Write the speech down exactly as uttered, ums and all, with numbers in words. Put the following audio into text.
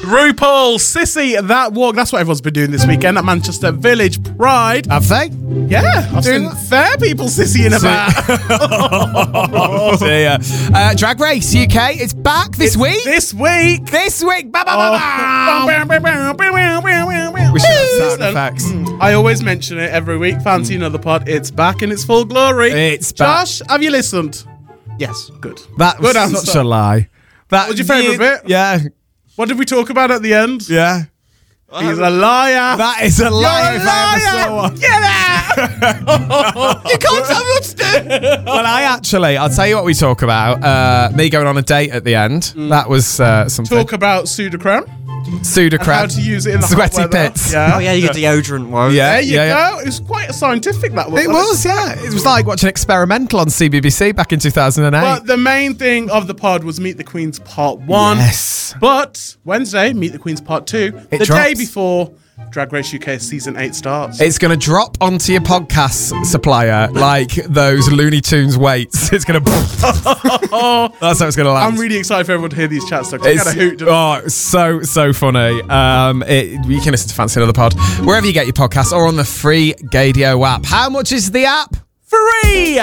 RuPaul, Sissy, That Walk. That's what everyone's been doing this weekend at Manchester Village Pride. Have they? Yeah, I've seen fair people sissying about. Oh dear. Uh, Drag Race U K, it's back this It's week. This week. This week. Ba, ba, ba, ba. Oh. We should have sound effects. I always mention it every week. Fancy another pod. It's back in its full glory. It's back. Josh, have you listened? Yes. Good. That was Good answer. such a lie. That was your favourite bit? Yeah. What did we talk about at the end? Yeah. He's a liar. That is a lie You're a if I ever liar. saw one. Get out. You can't tell me what to do. Well, I actually, I'll tell you what we talk about. Uh, me going on a date at the end. That was uh, something. Talk about Sudocrem. Sudocrem. How to use it in the Sweaty hot weather. pits. Yeah. Oh yeah, your deodorant one. Yeah. There you yeah, yeah. go. It was quite scientific, that was. It was, yeah. It was like watching Experimental on C B B C back in two thousand eight. But the main thing of the pod was Meet the Queens Part one. Yes. But Wednesday, Meet the Queens Part two. It the drops. day before Drag Race U K Season eight starts. It's going to drop onto your podcast supplier like those Looney Tunes weights. It's going to... That's how it's going to land. I'm really excited for everyone to hear these chats. So I It's, got a hoot. oh, it's so, so funny. Um, it, you can listen to Fancy Another Pod wherever you get your podcasts or on the free Gadio app. How much is the app? Free!